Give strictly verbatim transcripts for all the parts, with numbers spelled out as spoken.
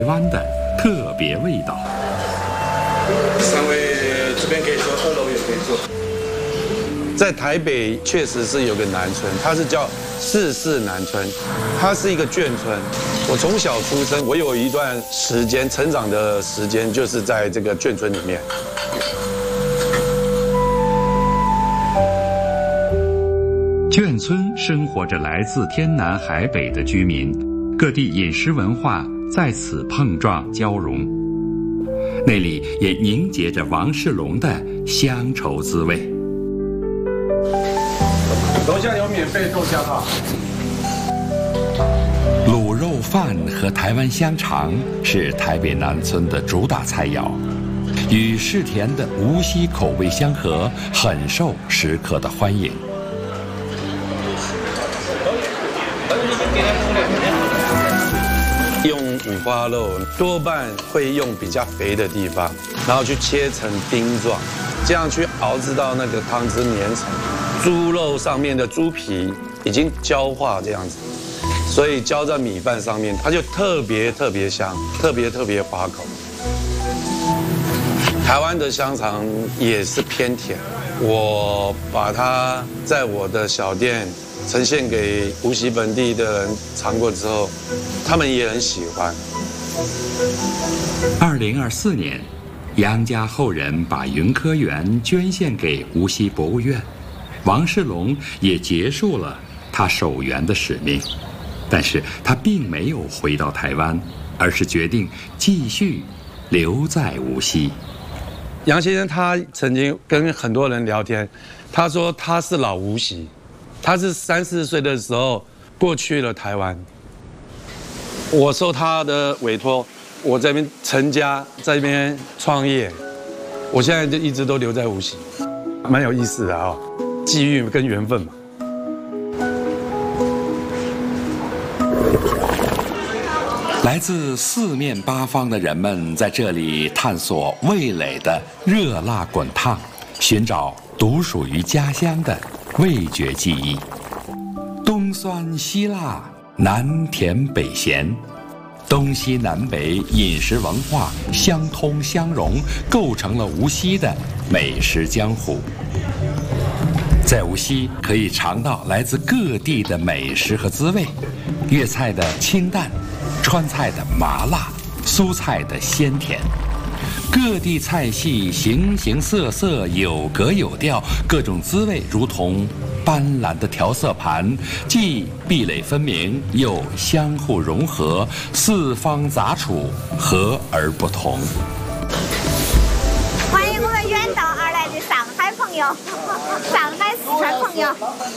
湾的特别味道。 三位这边可以坐，二楼也可以坐。 在台北确实是有个南村，它是叫四四南村，它是一个眷村。我从小出生，我有一段时间成长的时间就是在这个眷村里面。 眷村生活着来自天南海北的居民，各地饮食文化在此碰撞交融，那里也凝结着王世龙的乡愁滋味。 楼下有免费豆浆啊！ 卤肉饭和台湾香肠是台北南村的主打菜肴，与世田的无锡口味相合，很受食客的欢迎。 用五花肉多半会用比较肥的地方，然后去切成丁状，这样去熬制到那个汤汁粘稠。猪肉上面的猪皮已经焦化这样子，所以浇在米饭上面，它就特别特别香，特别特别滑口。台湾的香肠也是偏甜，我把它在我的小店呈现给无锡本地的人尝过之后，他们也很喜欢。 二零二四年，杨家后人把云科园捐献给无锡博物院，王世龙也结束了他守园的使命，但是他并没有回到台湾，而是决定继续留在无锡。 杨先生他曾经跟很多人聊天，他说他是老无锡，他是三四岁的时候过去了台湾。我受他的委托，我在这边成家，在这边创业，我现在就一直都留在无锡，蛮有意思的啊、哦，际遇跟缘分嘛。 来自四面八方的人们在这里探索味蕾的热辣滚烫，寻找独属于家乡的味觉记忆。东酸西辣，南甜北咸，东西南北饮食文化相通相融，构成了无锡的美食江湖。在无锡可以尝到来自各地的美食和滋味，粤菜的清淡，川菜的麻辣，苏菜的鲜甜，各地菜系形形色色，有格有调，各种滋味如同斑斓的调色盘，既壁垒分明，又相互融合，四方杂处，和而不同。 欢迎我们远道而来的上海朋友，上海四川朋友。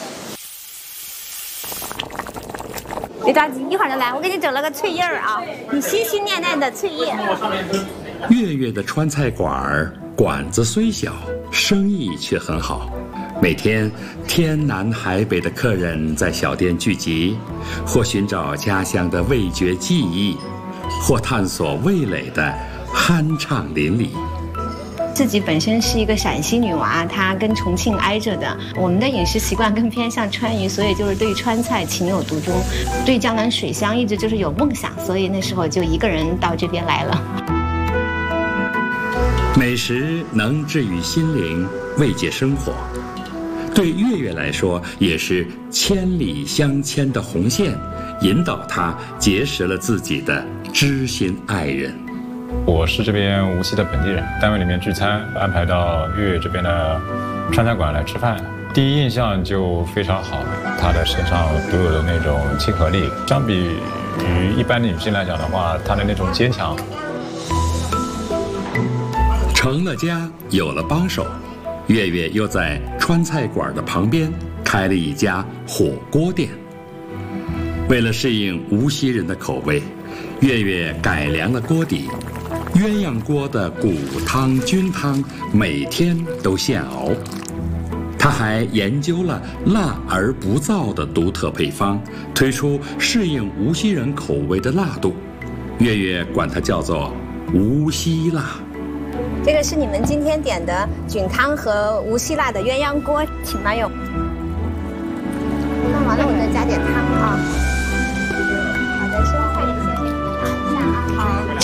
别着急，一会儿就来。我给你整了个脆叶儿啊，你心心念念的脆叶。 粤粤的川菜馆儿，馆子虽小，生意却很好。每天天南海北的客人在小店聚集，或寻找家乡的味觉记忆，或探索味蕾的酣畅淋漓。 自己本身是一个陕西女娃，她跟重庆挨着的，我们的饮食习惯更偏向川渝，所以就是对川菜情有独钟，对江南水乡一直就是有梦想，所以那时候就一个人到这边来了。 美食能治愈心灵，慰藉生活，对月月来说也是千里相牵的红线，引导她结识了自己的知心爱人。 我是这边无锡的本地人，单位里面聚餐安排到粤粤这边的川菜馆来吃饭，第一印象就非常好，她的身上独有的那种亲和力，相比于一般的女性来讲的话，她的那种坚强。 成了家，有了帮手，月月又在川菜馆的旁边开了一家火锅店。为了适应无锡人的口味，月月改良了锅底，鸳鸯锅的骨汤菌汤每天都现熬。他还研究了辣而不燥的独特配方，推出适应无锡人口味的辣度。月月管它叫做无锡辣。 这个是你们今天点的菌汤和无锡辣的鸳鸯锅，请慢用。那完了，我再加点汤啊。好的，生菜也先给你们拿一下啊。 好。